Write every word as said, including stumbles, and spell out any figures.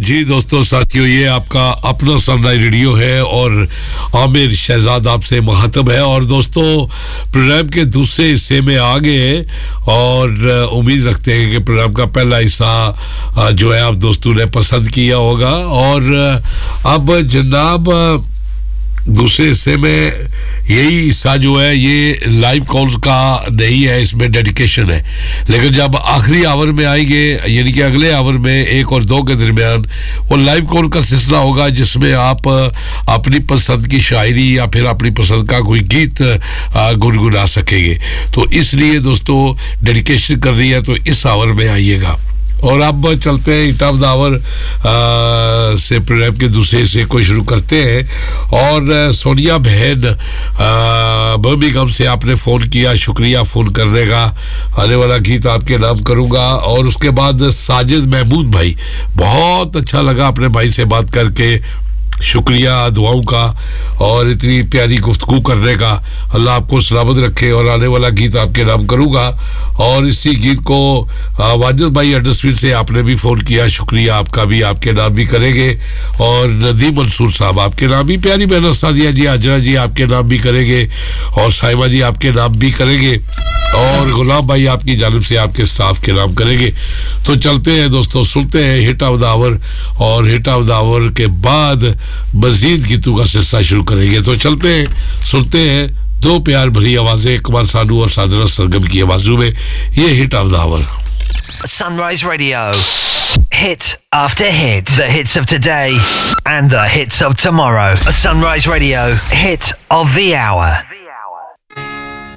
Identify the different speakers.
Speaker 1: जी दोस्तों साथियों, ये आपका अपना सनराइज रेडियो है और आमिर शहजाद आपसे मुखातब है। और दोस्तों प्रोग्राम के दूसरे हिस्से में आ गए और उम्मीद रखते हैं कि प्रोग्राम का पहला हिस्सा जो है आप दोस्तों ने पसंद किया होगा। और अब जनाब दूसरे हिस्से में यही हिस्सा जो है ये लाइव कॉल्स का नहीं है, इसमें डेडिकेशन है। लेकिन जब आखिरी आवर में आएंगे यानी कि अगले आवर में एक और दो के दरमियान वो लाइव कॉल का सिलसिला होगा जिसमें आप अपनी पसंद की शायरी या फिर अपनी पसंद का कोई गीत गुनगुना सकेंगे। तो इसलिए दोस्तों डेडिकेशन कर रही है तो इस आवर में आइएगा। और अब चलते हैं हिट ऑफ द आवर से प्रोग्राम के दूसरे से कोई शुरू करते हैं। और सोनिया बहन बर्मिंघम से आपने फ़ोन किया, शुक्रिया फ़ोन करने का। आने वाला गीत आपके नाम करूँगा। और उसके बाद साजिद महमूद भाई, बहुत अच्छा लगा अपने भाई से बात करके, शुक्रिया दुआओं का और इतनी प्यारी गुफ्तगू करने का। अल्लाह आपको सलामत रखे। और आने वाला गीत आपके नाम करूँगा। और इसी गीत को वाजिद भाई अडसफील्ड से आपने भी फ़ोन किया, शुक्रिया आपका भी, आपके नाम भी करेंगे। और नदीम मंसूर साहब आपके नाम भी, प्यारी बहन सादिया जी, हाजरा जी आपके नाम भी करेंगे और साहिबा जी आपके नाम भी करेंगे और गुलाम भाई आपकी जानिब से आपके स्टाफ के नाम करेंगे। तो चलते हैं दोस्तों, सुनते हैं हिट ऑफ द आवर। और हिट ऑफ द आवर के बाद मजीद गीतों का सिलसिला शुरू करेंगे। तो चलते हैं, सुनते हैं दो प्यार भरी आवाजें, कमर सानू और सादरा सरगम की आवाजों में ये hit of the our.
Speaker 2: Sunrise Radio, hit after hit, the hits of today and the hits of tomorrow. A Sunrise Radio hit of the hour.